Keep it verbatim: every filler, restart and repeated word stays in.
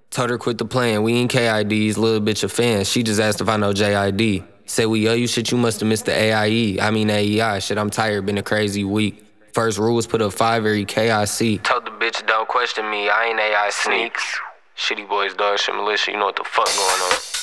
Told her quit the playing, we ain't K I Ds, little bitch a fan. She just asked if I know J I D. Say we owe you shit, you must have missed the A I E. I mean A E I, shit I'm tired, been a crazy week. First rule was put up five every K I C. Told the bitch don't question me, I ain't A I sneaks. Shitty boys, dog shit militia, you know what the fuck going on.